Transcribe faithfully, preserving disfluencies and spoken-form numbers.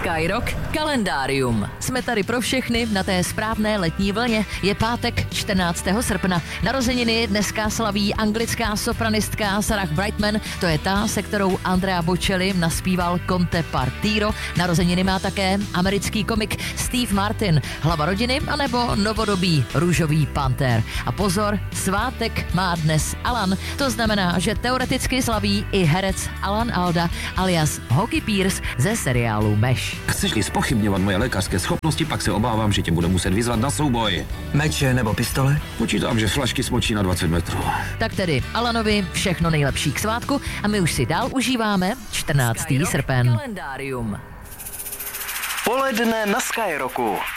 Skyrock kalendárium. Jsme tady pro všechny na té správné letní vlně. Je pátek čtrnáctého srpna. Narozeniny dneska slaví anglická sopranistka Sarah Brightman. To je ta, se kterou Andrea Bocelli naspíval Conte Partiro. Narozeniny má také americký komik Steve Martin, hlava rodiny, anebo novodobý růžový pantér. A pozor, svátek má dnes Alan. To znamená, že teoreticky slaví i herec Alan Alda alias Hockey Pierce ze seriálu Mesh. Chceš-li zpochybňovat moje lékařské schopnosti, pak se obávám, že tě bude muset vyzvat na souboj. Meče nebo pistole? Počítám, že flašky smočí na dvacet metrů. Tak tedy Alanovi všechno nejlepší k svátku a my už si dál užíváme čtrnáctého srpen. Kalendárium. Poledne na Skyrocku.